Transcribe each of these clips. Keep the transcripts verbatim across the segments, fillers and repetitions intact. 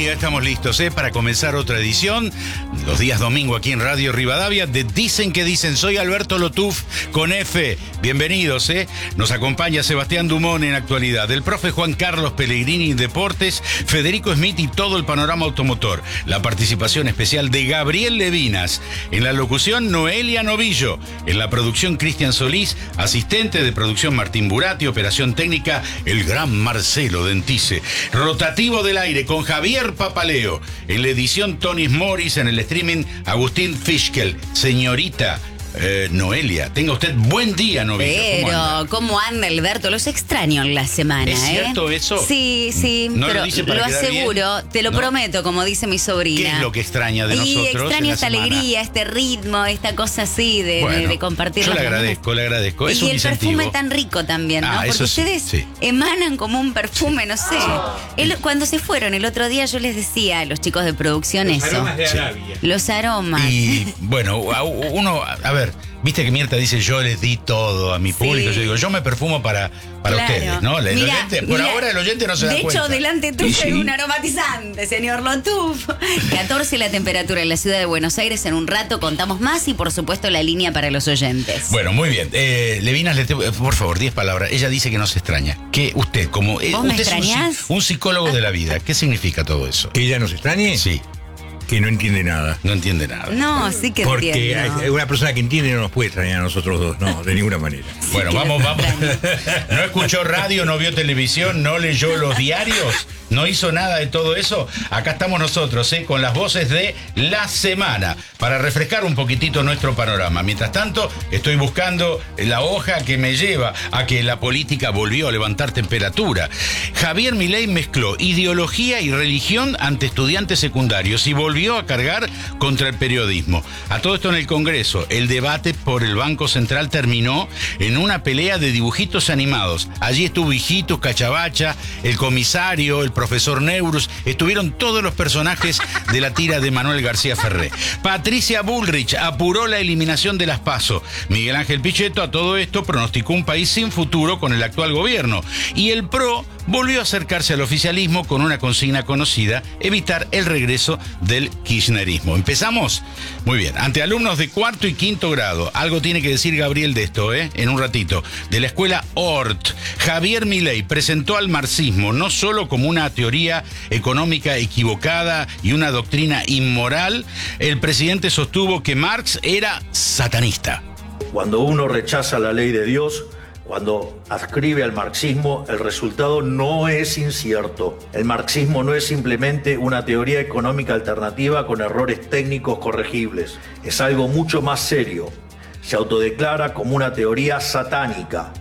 Y ya estamos listos ¿eh? para comenzar otra edición, los días domingo aquí en Radio Rivadavia, de Dicen que Dicen. Soy Alberto Lotuf con F. Bienvenidos. ¿eh? Nos acompaña Sebastián Dumont en actualidad, el profe Juan Carlos Pellegrini en deportes, Federico Smith y todo el panorama automotor. La participación especial de Gabriel Levinas. En la locución, Noelia Novillo. En la producción, Cristian Solís. Asistente de producción, Martín Burati. Operación técnica, el gran Marcelo Dentice. Rotativo del aire con Javier Papaleo. En la edición, Tony Morris. En el streaming, Agustín Fischkel. Señorita Eh, Noelia, tenga usted buen día, Novillo. Pero, ¿cómo anda? ¿Cómo anda, Alberto? Los extraño en la semana, ¿Es cierto eh? eso? Sí, sí, ¿No pero lo dice para lo quedar aseguro, bien? te lo ¿No? prometo, como dice mi sobrina. ¿Qué es lo que extraña de y nosotros? extraña en la esta semana? alegría, este ritmo, esta cosa así de, Bueno, de, de compartir yo las le mañanas. agradezco, le agradezco. Es y un el incentivo. perfume tan rico también, ¿no? Ah, Porque eso sí, ustedes sí. emanan como un perfume, no sé. El- cuando se fueron el otro día, yo les decía a los chicos de producción Los eso. aromas de Sí. Arabia. Los aromas. Y bueno, a- uno, a ver, viste que Mirta dice, yo les di todo a mi Sí. público. Yo digo, yo me perfumo para, para Claro. ustedes, ¿no? El Mirá, oyente, por mirá, ahora el oyente no se da de cuenta. hecho, delante tuyo Y sí. hay un aromatizante, señor Lotuf. catorce la temperatura en la ciudad de Buenos Aires. En un rato contamos más y, por supuesto, la línea para los oyentes. Bueno, muy bien. Eh, Levinas, le te- por favor, diez palabras. Ella dice que no se extraña. Que usted, como eh, ¿Vos me usted es un, extrañás? psi- un psicólogo de la vida, ¿qué significa todo eso? ¿Que ella nos extrañe? Sí, Que no entiende nada. no entiende nada. No, sí que Porque entiendo. hay- una persona que entiende no nos puede extrañar a nosotros dos, no, de ninguna manera. Bueno, que vamos, nos vamos. ¿No escuchó radio, no vio televisión, no leyó los diarios? ¿No hizo nada de todo eso? Acá estamos nosotros, ¿eh? Con las voces de la semana, para refrescar un poquitito nuestro panorama. Mientras tanto, estoy buscando la hoja que me lleva a que la política volvió a levantar temperatura. Javier Milei mezcló ideología y religión ante estudiantes secundarios y volvió a cargar contra el periodismo. A todo esto en el Congreso, el debate por el Banco Central terminó en una pelea de dibujitos animados. Allí estuvo Hijitus, Cachabacha, el comisario, el profesor Neurus, estuvieron todos los personajes de la tira de Manuel García Ferré. Patricia Bullrich apuró la eliminación de las PASO. Miguel Ángel Pichetto a todo esto pronosticó un país sin futuro con el actual gobierno. Y el P R O volvió a acercarse al oficialismo con una consigna conocida: evitar el regreso del kirchnerismo. ¿Empezamos? Muy bien. Ante alumnos de cuarto y quinto grado, algo tiene que decir Gabriel de esto, ¿eh? En un ratito. De la escuela Ort, Javier Milei presentó al marxismo no solo como una teoría económica equivocada y una doctrina inmoral. El presidente sostuvo que Marx era satanista. Cuando uno rechaza la ley de Dios, cuando adscribe al marxismo, el resultado no es incierto. El marxismo no es simplemente una teoría económica alternativa con errores técnicos corregibles. Es algo mucho más serio. Se autodeclara como una teoría satánica.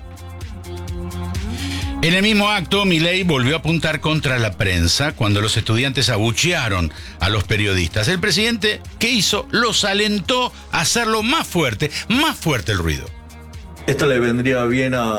En el mismo acto, Milei volvió a apuntar contra la prensa cuando los estudiantes abuchearon a los periodistas. El presidente, ¿qué hizo? Los alentó a hacerlo más fuerte, más fuerte el ruido. Esto le vendría bien a